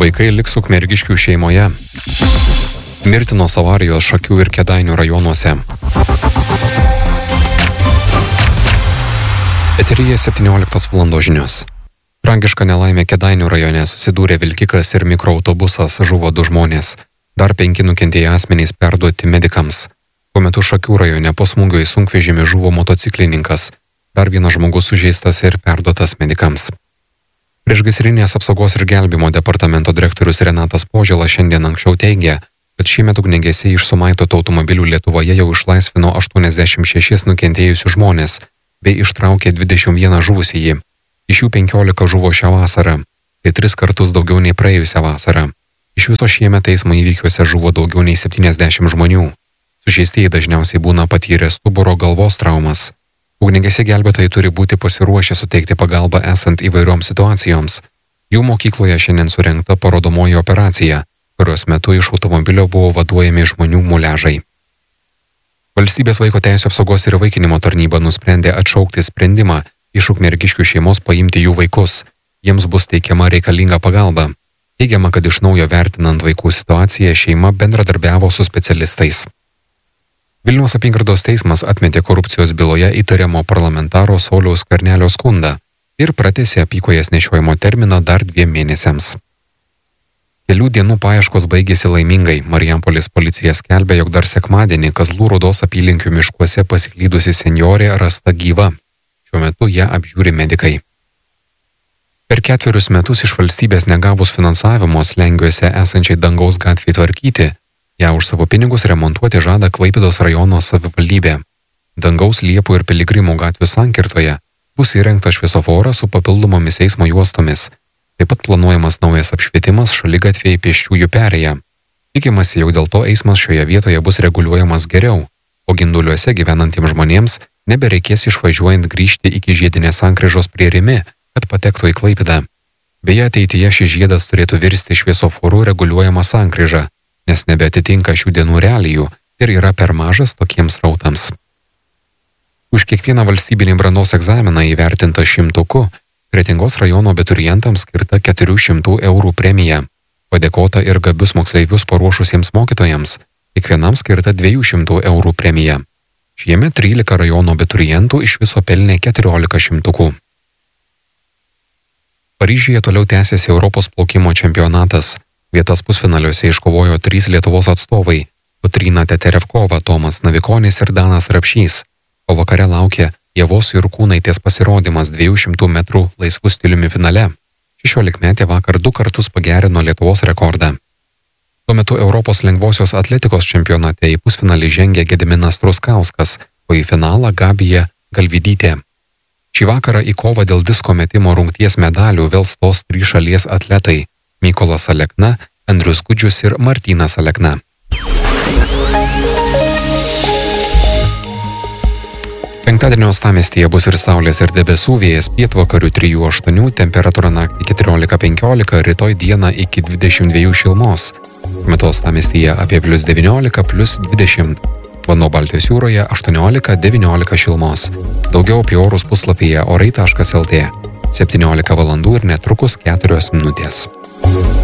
Vaikai liks Ukmergiškių šeimoje. Mirtinos avarijos Šakių ir Kėdainių rajonuose. Eteryje 17 valandos žinios. Tragiška nelaimė Kėdainių rajone susidūrė vilkikas ir mikroautobusas, žuvo 2 žmonės. Dar 5 nukentėję asmenys perduoti medikams. Tuo metu Šakių rajone po smūgio į sunkvežimį žuvo motociklininkas. Dar 1 žmogus sužeistas ir perduotas medikams. Priešgaisrinės apsaugos ir gelbėjimo departamento direktorius Renatas Požėla šiandien anksčiau teigė, kad šiemet ugniagesiai iš sumaitotų automobilių Lietuvoje jau išlaisvino 86 nukentėjusių žmonės bei ištraukė 21 žuvusįjį. Iš jų 15 žuvo šią vasarą, tai 3 kartus daugiau nei praėjusią vasarą. Iš viso šiemet eismo įvykiuose žuvo daugiau nei 70 žmonių. Sužeistieji dažniausiai būna patyrę stuburo galvos traumas. Ugniagesiai gelbėtojai turi būti pasiruošę suteikti pagalbą esant įvairioms situacijoms. Jų mokykloje šiandien surengta parodomoji operacija, kurios metu iš automobilio buvo vaduojami žmonių muliažai. Valstybės vaiko teisių apsaugos ir įvaikinimo tarnyba nusprendė atšaukti sprendimą iš Ukmergiškių šeimos paimti jų vaikus. Jiems bus teikiama reikalinga pagalba. Teigiama, kad iš naujo vertinant vaikų situaciją šeima bendradarbiavo su specialistais. Vilniaus apygardos teismas atmetė korupcijos byloje įtariamo parlamentaro Sauliaus Skvernelio skundą ir pratęsė apykojes nešiojimo terminą dar 2 mėnesiams. Kelių dienų paieškos baigėsi laimingai. Marijampolės policija skelbė, jog dar sekmadienį Kazlų Rūdos apylinkių miškuose pasiklydusi senjorė rasta gyva. Šiuo metu ją apžiūri medikai. Per 4 metus iš valstybės negavus finansavimo Slengiuose esančiai Dangaus gatvei tvarkyti, ją už savo pinigus remontuoti žada Klaipėdos rajono savivaldybė. Dangaus, Liepų ir Piligrimų gatvių sankirtoje bus įrengtas šviesoforas su papildomomis eismo juostomis. Taip pat planuojamas naujas apšvietimas šaligatviai pėsčiųjų perėja. Tikimasi, jog dėl to eismas šioje vietoje bus reguliuojamas geriau, o Ginduliuose gyvenantiems žmonėms nebereikės išvažiuojant grįžti iki žiedinės sankryžos prie Rimi, kad patektų į Klaipėdą. Beje, ateityje šis žiedas turėtų virsti šviesoforų reguliuojama sankryža, nes nebeatitinka šių dienų realijų ir yra per mažas tokiems rautams. Už kiekvieną valstybinį brandos egzaminą įvertinta 100, Kretingos rajono abiturientams skirta 400 eurų premija. Padėkota ir gabius moksleivius paruošusiems mokytojams, kiekvienam skirta 200 eurų premija. Šiemet 13 rajono abiturientų iš viso pelnė 14 šimtukų. Paryžiuje toliau tęsiasi Europos plaukimo čempionatas. Vietas pusfinaliuose iškovojo 3 Lietuvos atstovai – Kotryna Teterevkova, Tomas Navikonis ir Danas Rapšys. O vakare laukia Ievos Jurkūnaitės pasirodymas 200 metrų laisvų stiliumi finale. 16-metė vakar 2 kartus pagerino Lietuvos rekordą. Tuo metu Europos lengvosios atletikos čempionate į pusfinalį žengė Gediminas Truskauskas, o į finalą Gabija Galvydytė. Šį vakarą į kovą dėl disko metimo rungties medalių vėl stos 3 šalies atletai – Mykolas Alekna, Andrius Gudžius ir Martynas Alekna. Penktadienio uostamiestyje bus ir saulės ir debesų, vėjas pietvakarių 3-8, temperatūra naktį 14-15, rytoj dieną iki 22 šilumos. Metu uostamiestyje apie +19, +20. Vanduo Baltijos jūroje 18-19 šilumos. Daugiau apie orus puslapyje orai.lt. 17 valandų ir netrukus 4 minutės.